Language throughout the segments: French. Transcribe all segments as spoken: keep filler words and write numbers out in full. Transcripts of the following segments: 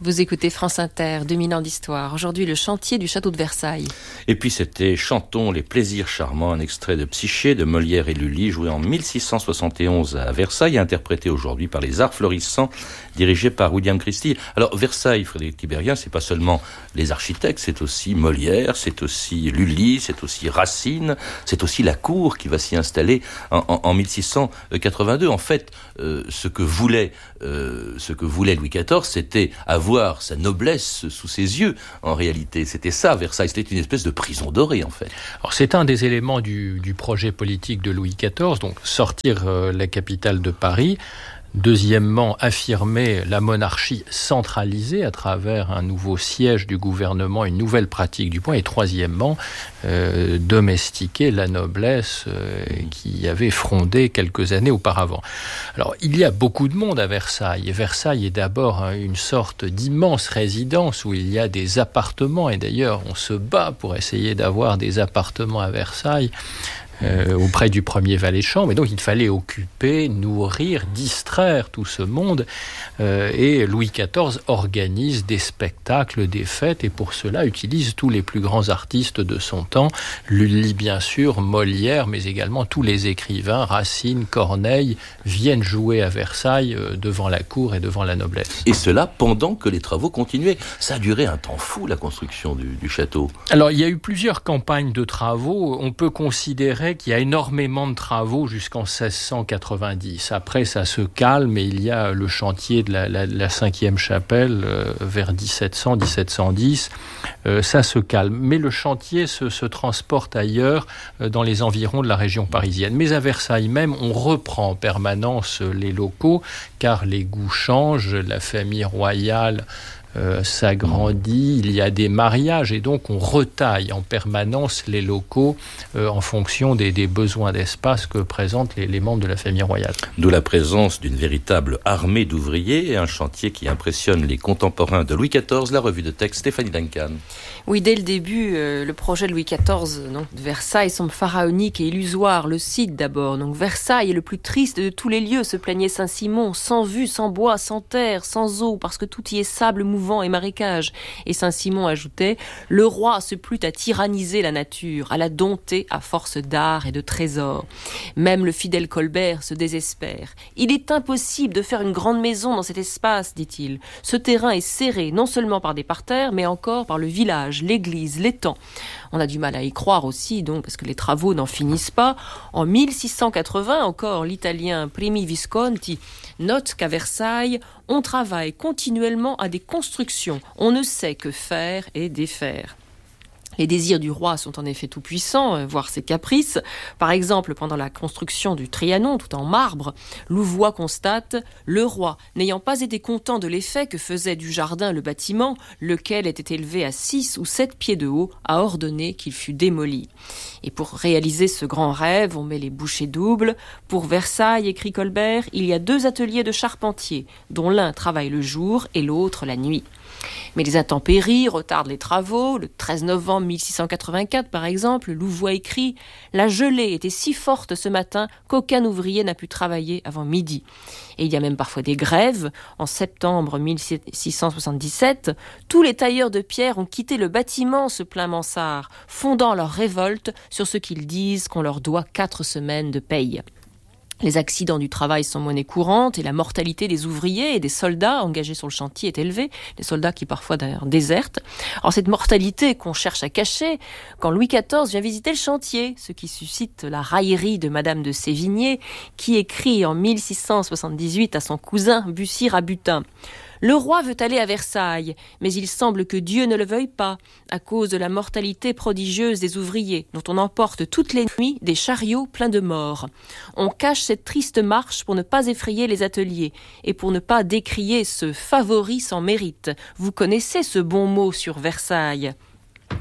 Vous écoutez France Inter, deux mille ans d'histoire. Aujourd'hui, le chantier du château de Versailles. Et puis c'était Chantons les plaisirs charmants, un extrait de Psyché de Molière et Lully, joué en mille six cent soixante et onze à Versailles et interprété aujourd'hui par les Arts Florissants, dirigés par William Christie. Alors Versailles, Frédéric Tiberghien, c'est pas seulement les architectes, c'est aussi Molière, c'est aussi Lully, c'est aussi Racine, c'est aussi la cour qui va s'y installer en, en, en mille six cent quatre-vingt-deux. En fait, euh, ce que voulait, euh, ce que voulait Louis quatorze, c'était avoir voir sa noblesse sous ses yeux, en réalité. C'était ça, Versailles. C'était une espèce de prison dorée, en fait. Alors, c'est un des éléments du, du projet politique de Louis quatorze, donc sortir euh, la capitale de Paris. Deuxièmement, affirmer la monarchie centralisée à travers un nouveau siège du gouvernement, une nouvelle pratique du pouvoir. Et troisièmement, euh, domestiquer la noblesse euh, qui avait frondé quelques années auparavant. Alors, il y a beaucoup de monde à Versailles. Et Versailles est d'abord hein, une sorte d'immense résidence où il y a des appartements. Et d'ailleurs, on se bat pour essayer d'avoir des appartements à Versailles. Euh, auprès du premier valet-chambre, et donc il fallait occuper, nourrir, distraire tout ce monde, euh, et Louis quatorze organise des spectacles, des fêtes, et pour cela utilise tous les plus grands artistes de son temps, Lully bien sûr, Molière, mais également tous les écrivains, Racine, Corneille, viennent jouer à Versailles euh, devant la cour et devant la noblesse. Et cela pendant que les travaux continuaient. Ça a duré un temps fou, la construction du, du château. Alors il y a eu plusieurs campagnes de travaux, on peut considérer qu'il y a énormément de travaux jusqu'en seize cent quatre-vingt-dix. Après, ça se calme et il y a le chantier de la, la, la cinquième chapelle euh, vers dix-sept cents, dix-sept cent dix. Euh, ça se calme. Mais le chantier se, se transporte ailleurs, euh, dans les environs de la région parisienne. Mais à Versailles même, on reprend en permanence les locaux, car les goûts changent, la famille royale Euh, s'agrandit, il y a des mariages et donc on retaille en permanence les locaux euh, en fonction des, des besoins d'espace que présentent les, les membres de la famille royale. D'où la présence d'une véritable armée d'ouvriers et un chantier qui impressionne les contemporains de Louis quatorze, la revue de texte Stéphanie Duncan. Oui, dès le début, euh, le projet de Louis quatorze donc, de Versailles semble pharaonique et illusoire. Le site d'abord, donc Versailles est le plus triste de tous les lieux, se plaignait Saint-Simon, sans vue, sans bois, sans terre, sans eau, parce que tout y est sable mouvant et marécage. Et Saint-Simon ajoutait « Le roi se plut à tyranniser la nature, à la dompter à force d'art et de trésors. Même le fidèle Colbert se désespère. Il est impossible de faire une grande maison dans cet espace, dit-il. Ce terrain est serré non seulement par des parterres, mais encore par le village, l'église, l'étang. » On a du mal à y croire aussi, donc, parce que les travaux n'en finissent pas. En mille six cent quatre-vingts, encore, l'italien Primi Visconti note qu'à Versailles, on travaille continuellement à des constructions. On ne sait que faire et défaire. Les désirs du roi sont en effet tout puissants, voire ses caprices. Par exemple, pendant la construction du Trianon, tout en marbre, Louvois constate « Le roi, n'ayant pas été content de l'effet que faisait du jardin le bâtiment, lequel était élevé à six ou sept pieds de haut, a ordonné qu'il fût démoli. » Et pour réaliser ce grand rêve, on met les bouchées doubles. Pour Versailles, écrit Colbert, il y a deux ateliers de charpentiers, dont l'un travaille le jour et l'autre la nuit. Mais les intempéries retardent les travaux. Le treize novembre mille six cent quatre-vingt-quatre, par exemple, Louvois écrit « La gelée était si forte ce matin qu'aucun ouvrier n'a pu travailler avant midi. » Et il y a même parfois des grèves. En septembre mille six cent soixante-dix-sept, tous les tailleurs de pierre ont quitté le bâtiment, se plaint Mansart, fondant leur révolte sur ce qu'ils disent qu'on leur doit quatre semaines de paye. Les accidents du travail sont monnaie courante et la mortalité des ouvriers et des soldats engagés sur le chantier est élevée, des soldats qui parfois d'ailleurs désertent. Alors cette mortalité qu'on cherche à cacher, quand Louis quatorze vient visiter le chantier, ce qui suscite la raillerie de Madame de Sévigné, qui écrit en mille six cent soixante-dix-huit à son cousin Bussy-Rabutin. Le roi veut aller à Versailles, mais il semble que Dieu ne le veuille pas, à cause de la mortalité prodigieuse des ouvriers, dont on emporte toutes les nuits des chariots pleins de morts. On cache cette triste marche pour ne pas effrayer les ateliers, et pour ne pas décrier ce favori sans mérite. Vous connaissez ce bon mot sur Versailles.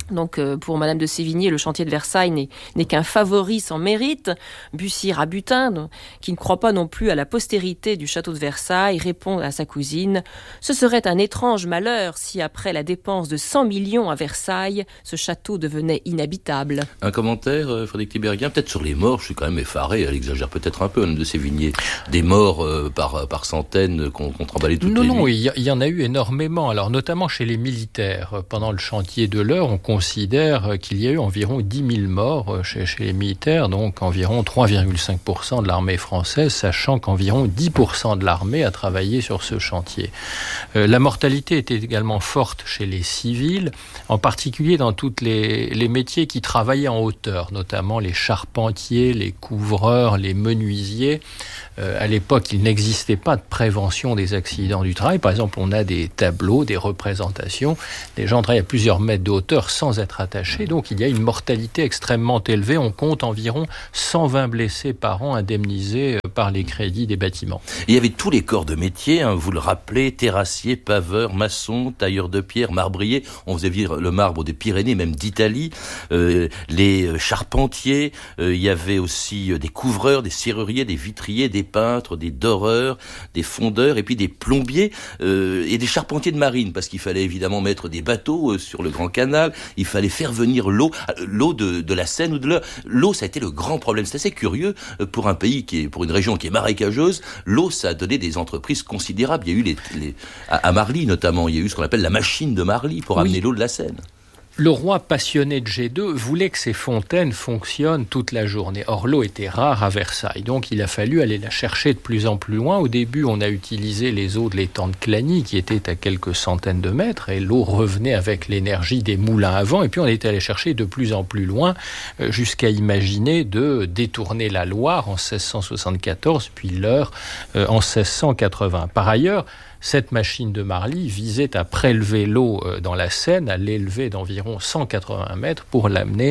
Donc euh, pour Madame de Sévigné, le chantier de Versailles n'est, n'est qu'un favori sans mérite. Bussy-Rabutin, donc, qui ne croit pas non plus à la postérité du château de Versailles, répond à sa cousine « Ce serait un étrange malheur si après la dépense de cent millions à Versailles, ce château devenait inhabitable. » Un commentaire, euh, Frédéric Tiberghien, peut-être sur les morts, je suis quand même effaré, elle exagère peut-être un peu, Madame de Sévigné. Des morts euh, par, par centaines qu'on, qu'on tremballait toutes non, les non, nuits. il y, il y en a eu énormément, alors notamment chez les militaires. Pendant le chantier de l'Eure, on considère qu'il y a eu environ dix mille morts chez, chez les militaires, donc environ trois virgule cinq pour cent de l'armée française, sachant qu'environ dix pour cent de l'armée a travaillé sur ce chantier. Euh, la mortalité était également forte chez les civils, en particulier dans tous les, les métiers qui travaillaient en hauteur, notamment les charpentiers, les couvreurs, les menuisiers. Euh, à l'époque, il n'existait pas de prévention des accidents du travail. Par exemple, on a des tableaux, des représentations. Les gens travaillent à plusieurs mètres de hauteur sans être attachés. Donc, il y a une mortalité extrêmement élevée. On compte environ cent vingt blessés par an indemnisés par les crédits des bâtiments. Il y avait tous les corps de métier, hein, vous le rappelez, terrassiers, paveurs, maçons, tailleurs de pierre, marbriers. On faisait vivre le marbre des Pyrénées, même d'Italie. Euh, les charpentiers, euh, il y avait aussi des couvreurs, des serruriers, des vitriers, des peintres, des doreurs, des fondeurs et puis des plombiers euh, et des charpentiers de marine, parce qu'il fallait évidemment mettre des bateaux euh, sur le Grand Canal, il fallait faire venir l'eau, l'eau de, de la Seine ou de l'Eure. L'eau, ça a été le grand problème. C'est assez curieux euh, pour un pays qui est, pour une région qui est marécageuse. L'eau, ça a donné des entreprises considérables. Il y a eu les, les à, à Marly notamment, il y a eu ce qu'on appelle la machine de Marly pour amener oui. l'eau de la Seine. Le roi passionné de jet d'eau voulait que ces fontaines fonctionnent toute la journée. Or, l'eau était rare à Versailles, donc il a fallu aller la chercher de plus en plus loin. Au début, on a utilisé les eaux de l'étang de Clagny, qui était à quelques centaines de mètres, et l'eau revenait avec l'énergie des moulins à vent. Et puis, on est allé chercher de plus en plus loin, jusqu'à imaginer de détourner la Loire en seize cent soixante-quatorze, puis l'Eure en seize cent quatre-vingts. Par ailleurs, cette machine de Marly visait à prélever l'eau dans la Seine, à l'élever d'environ cent quatre-vingts mètres pour l'amener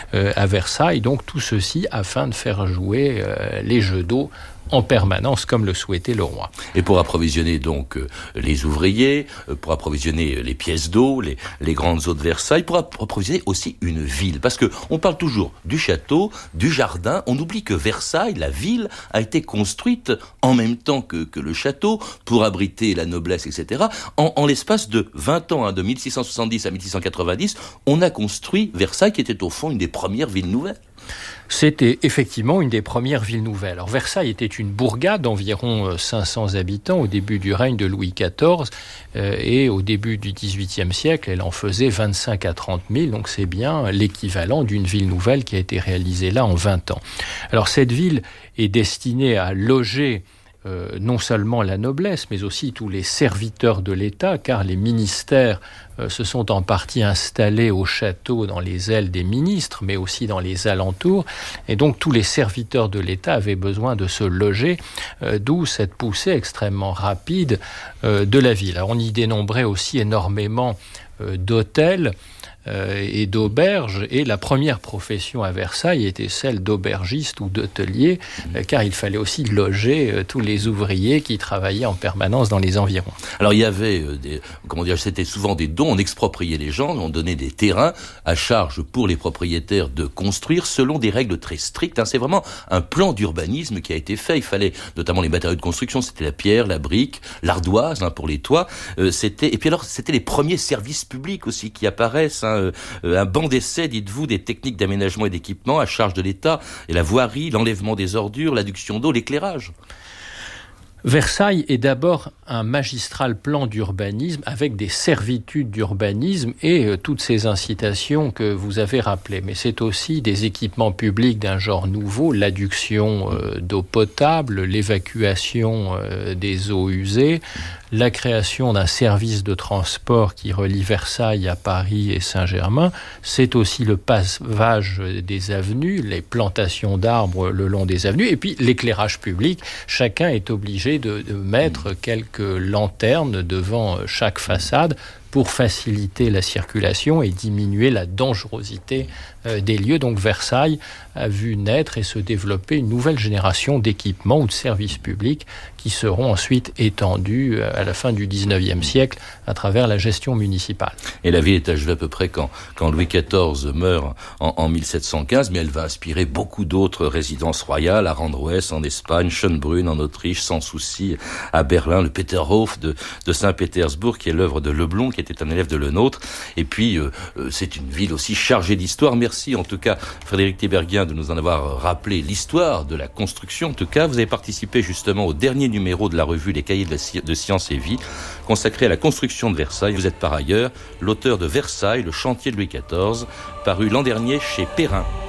à Versailles. Donc tout ceci afin de faire jouer les jeux d'eau en permanence, comme le souhaitait le roi. Et pour approvisionner donc euh, les ouvriers, euh, pour approvisionner les pièces d'eau, les, les grandes eaux de Versailles, pour approvisionner aussi une ville. Parce que on parle toujours du château, du jardin, on oublie que Versailles, la ville, a été construite en même temps que, que le château, pour abriter la noblesse, et cetera. En, en l'espace de vingt ans, hein, de mille six cent soixante-dix à mille six cent quatre-vingt-dix, on a construit Versailles, qui était au fond une des premières villes nouvelles. C'était effectivement une des premières villes nouvelles. Alors Versailles était une bourgade d'environ cinq cents habitants au début du règne de Louis quatorze euh, et au début du dix-huitième siècle, elle en faisait vingt-cinq à trente mille, donc c'est bien l'équivalent d'une ville nouvelle qui a été réalisée là en vingt ans. Alors cette ville est destinée à loger Euh, non seulement la noblesse, mais aussi tous les serviteurs de l'État, car les ministères euh, se sont en partie installés au château dans les ailes des ministres, mais aussi dans les alentours. Et donc tous les serviteurs de l'État avaient besoin de se loger, euh, d'où cette poussée extrêmement rapide euh, de la ville. Alors, on y dénombrait aussi énormément euh, d'hôtels et d'auberge, et la première profession à Versailles était celle d'aubergiste ou d'hôtelier, car il fallait aussi loger tous les ouvriers qui travaillaient en permanence dans les environs. Alors il y avait des, comment dire, c'était souvent des dons, on expropriait les gens, on donnait des terrains à charge pour les propriétaires de construire selon des règles très strictes, hein. C'est vraiment un plan d'urbanisme qui a été fait. Il fallait notamment les matériaux de construction, c'était la pierre, la brique, l'ardoise, hein, pour les toits. Euh, c'était et puis alors c'était les premiers services publics aussi qui apparaissent, hein. Euh, un banc d'essai, dites-vous, des techniques d'aménagement et d'équipement à charge de l'État, et la voirie, l'enlèvement des ordures, l'adduction d'eau, l'éclairage. Versailles est d'abord un magistral plan d'urbanisme avec des servitudes d'urbanisme et euh, toutes ces incitations que vous avez rappelées. Mais c'est aussi des équipements publics d'un genre nouveau, l'adduction euh, d'eau potable, l'évacuation euh, des eaux usées, la création d'un service de transport qui relie Versailles à Paris et Saint-Germain. C'est aussi le pavage des avenues, les plantations d'arbres le long des avenues, et puis l'éclairage public. Chacun est obligé de, de mettre quelques lanternes devant chaque façade, pour faciliter la circulation et diminuer la dangerosité euh, des lieux. Donc Versailles a vu naître et se développer une nouvelle génération d'équipements ou de services publics qui seront ensuite étendus à la fin du dix-neuvième siècle à travers la gestion municipale. Et la ville est achevée à peu près quand, quand Louis quatorze meurt en, en mille sept cent quinze, mais elle va inspirer beaucoup d'autres résidences royales, à Randroues en Espagne, Schönbrunn en Autriche, Sans Souci à Berlin, le Peterhof de, de Saint-Pétersbourg, qui est l'œuvre de Leblond, qui était un élève de Lenôtre. Et puis, euh, c'est une ville aussi chargée d'histoire. Merci en tout cas, Frédéric Théberguien, de nous en avoir rappelé l'histoire de la construction. En tout cas, vous avez participé justement au dernier numéro de la revue Les Cahiers de, la, de Sciences et Vie, consacré à la construction de Versailles. Vous êtes par ailleurs l'auteur de Versailles, le chantier de Louis quatorze, paru l'an dernier chez Perrin.